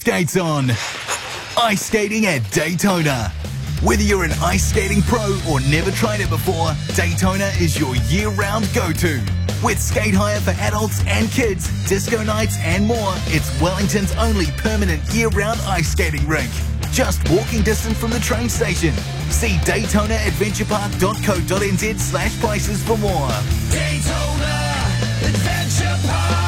skates on. Ice skating at Daytona. Whether you're an ice skating pro or never tried it before, Daytona is your year-round go-to. With skate hire for adults and kids, disco nights and more, it's Wellington's only permanent year-round ice skating rink. Just walking distance from the train station. See DaytonaAdventurePark.co.nz/prices for more. Daytona Adventure Park.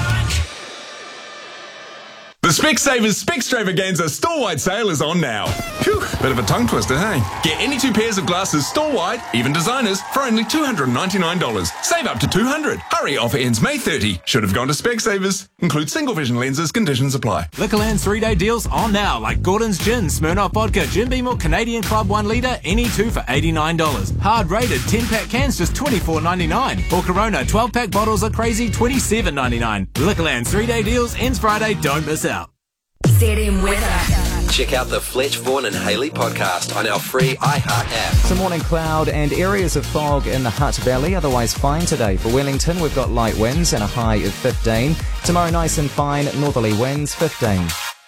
The Specsavers Specstravaganza store-wide sale is on now. Phew, bit of a tongue twister, hey? Get any two pairs of glasses store-wide, even designers, for only $299. Save up to $200. Hurry, offer ends May 30. Should have gone to Specsavers. Include single vision lenses, conditions apply. Liquorland's 3-day deals on now, like Gordon's Gin, Smirnoff Vodka, Jim Beam Milk, Canadian Club 1 litre, any two for $89. Hard rated 10-pack cans just $24.99. Or Corona 12-pack bottles are crazy $27.99. Liquorland's 3-day deals ends Friday, don't miss out. ZM weather. Check out the Fletch, Vaughan and Haley podcast on our free iHeart app. Some morning cloud and areas of fog in the Hutt Valley, otherwise fine today. For Wellington, we've got light winds and a high of 15. Tomorrow, nice and fine, northerly winds, 15.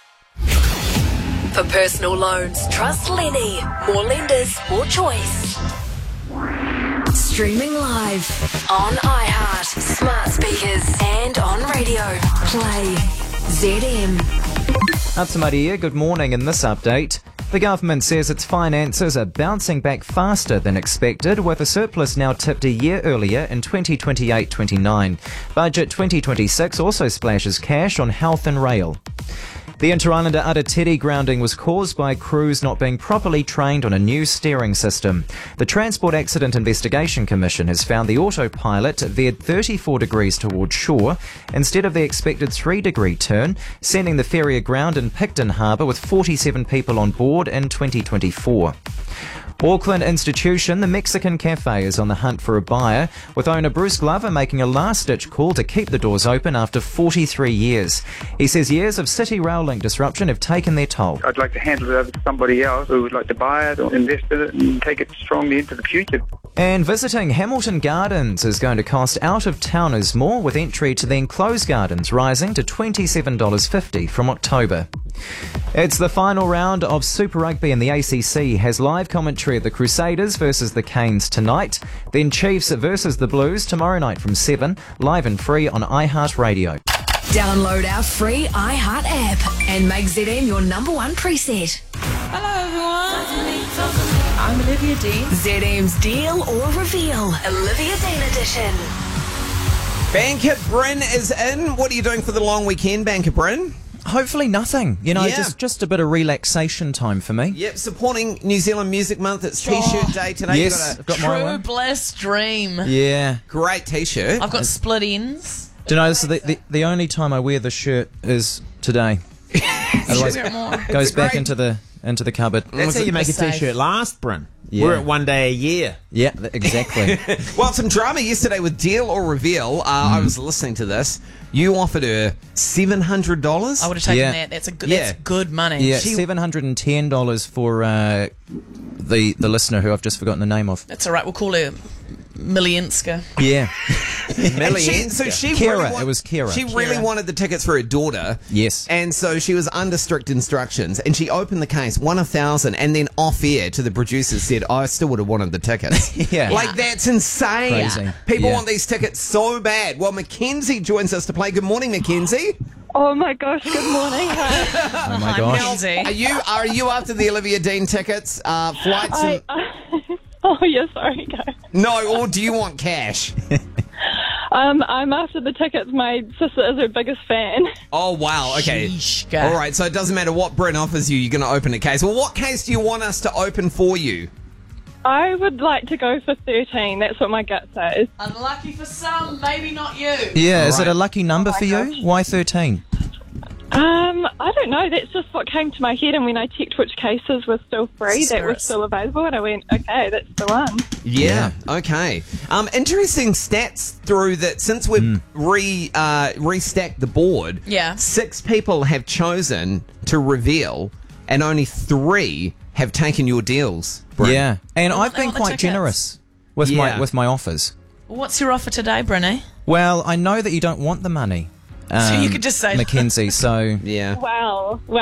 For personal loans, trust Lenny. More lenders, more choice. Streaming live on iHeart, smart speakers and on radio. Play ZM. Up to Maria, good morning. In this update, the government says its finances are bouncing back faster than expected, with a surplus now tipped a year earlier in 2028-29. Budget 2026 also splashes cash on health and rail. The Inter-Islander Aratiri grounding was caused by crews not being properly trained on a new steering system. The Transport Accident Investigation Commission has found the autopilot veered 34 degrees towards shore instead of the expected 3-degree turn, sending the ferry aground in Picton Harbour with 47 people on board in 2024. Auckland Institution, the Mexican Cafe, is on the hunt for a buyer, with owner Bruce Glover making a last-ditch call to keep the doors open after 43 years. He says years of city rail link disruption have taken their toll. I'd like to hand it over to somebody else who would like to buy it or invest in it and take it strongly into the future. And visiting Hamilton Gardens is going to cost out-of-towners more, with entry to the enclosed gardens rising to $27.50 from October. It's the final round of Super Rugby, and the ACC has live commentary of the Crusaders versus the Canes tonight. Then Chiefs versus the Blues tomorrow night from 7, live and free on iHeart Radio. Download our free iHeart app and make ZM your number one preset. Hello everyone, I'm Olivia Dean. ZM's Deal or Reveal, Olivia Dean edition. Banker Bryn is in. What are you doing for the long weekend, Banker Bryn? Hopefully nothing. Just a bit of relaxation time for me. Yep, supporting New Zealand Music Month. It's T-shirt day today. Yes, I've got my True Bliss Dream. Yeah. Great T-shirt. I've got split ends. Do you know, this is the only time I wear this shirt is today. Otherwise, it goes back into the cupboard. That's how you make a T-shirt last, Bryn. Yeah. We're at one day a year. Yeah, exactly. Well, some drama yesterday with Deal or Reveal. I was listening to this. You offered her $700. I would have taken that. That's good money. Yeah, $710 for the listener who I've just forgotten the name of. That's all right. We'll call her Milienska. Yeah. Kira. It was Kira. She really wanted the tickets for her daughter. Yes. And so she was under strict instructions, and she opened the case, won $1,000, and then off air to the producers said, I still would have wanted the tickets. Yeah. Like, that's insane. Crazy. People want these tickets so bad. Well, Mackenzie joins us to play. Good morning, Mackenzie. Oh my gosh, good morning. Oh my gosh. Are you after the Olivia Dean tickets? Flights? Oh, yeah, sorry, go. No, or do you want cash? I'm after the tickets. My sister is her biggest fan. Oh, wow. Okay. All right, so it doesn't matter what Bryn offers you, you're going to open a case. Well, what case do you want us to open for you? I would like to go for 13. That's what my gut says. Unlucky for some, maybe not you. Yeah, is it a lucky number for you? Why 13? I don't know. That's just what came to my head, and when I checked which cases were still free, that were still available, and I went, okay, that's the one. Yeah. Okay. Interesting stats through that since we've restacked the board. Yeah. 6 people have chosen to reveal, and only 3 have taken your deals. Bryn. Yeah, and I've been quite generous with my offers. Well, what's your offer today, Brenny? Well, I know that you don't want the money. So you could just say Mackenzie, so... Yeah. Wow.